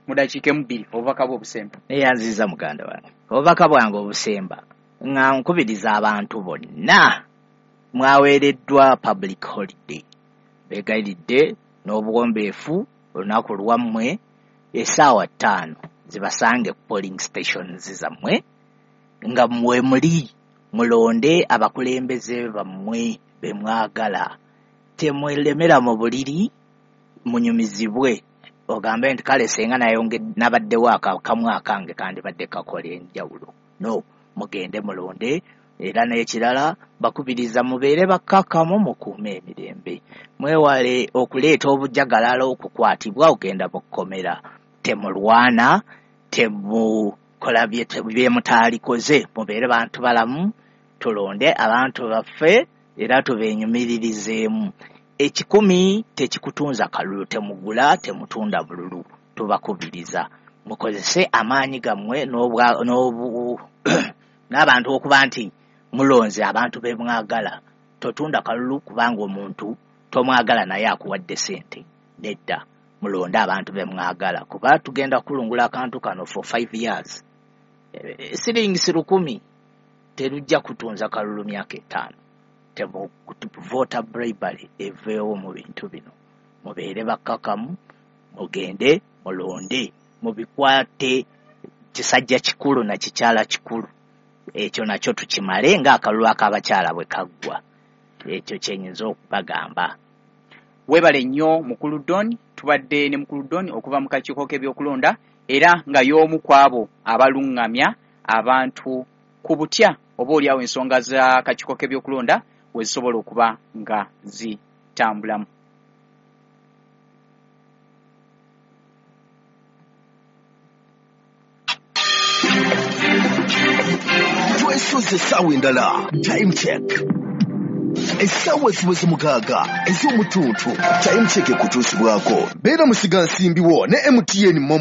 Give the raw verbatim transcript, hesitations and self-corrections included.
mudakiike mubiri obubaka bw'obusemba. Eyanziza muganda wange obubaka bwange obusemba nga nkubiriza abantu bonna mwaweereddwa public holiday begayiridde n'obuwombeefu olunaku lwammwe essaawa ttaano zibasange ku polling stations zammwe nga mwe muli mulonde abakulembeze bammwe be mwagala. Temwelemera mu buliri munyumizibwe ogambe nti kale senga nayonge nabaddewo akamu akange kandi badde kakola enjawulo. No, mugende mulonde era n'ekirala bakubiriza mubeere bakkakkamu mukuume emirembe. Mwewale okuleeta obujagalalo okukwatibwa ogenda bukomera. Temulwana, temukola bye mutaalikoze, mubeere bantu balamu, tulonde abantu baffe era tubeenyumiririzeemu. Ekikumi tekikutunza kalulu, temugula temutunda bululu. Tubakubiriza mukozese amaanyi gammwe n'obu n'abantu okuba nti mulonze abantu be mwagala. Totunda kalulu kubanga omuntu tomwagala naye akuwadde sente. Nedda, mulonde abantu be mwagala kuba tugenda kulungula akantu kano for five years. Siringisi lukumi terujja kutunza kalulu myaka etaano. Temu voter bribery eveewo mu bintu bino. Mubeere bakkakkamu, mugende mulonde, mubikwate kisajja kikulu na kikyala kikulu. Ekyo nakyo tukimale nga akalulu ak'abakyala bwe kaggwa. Ekyo kyenyinza okubagamba. Webale nnyo Mukulu Don, tubadde ne Mukulu Don okuva mu kakiiko k'ebyokulonda era nga y'omu kwabo abalungamya abantu ku butya oba oliawo ensonga za kakiiko k'ebyokulonda we zisobola okuba nga zitambulamu. Twesoze essaawa endala. Time check. Essaawa ziweze mukaaga ez'omutuntu. Time check ekutuusibwako. Beera musigansimbiwo ne M T N.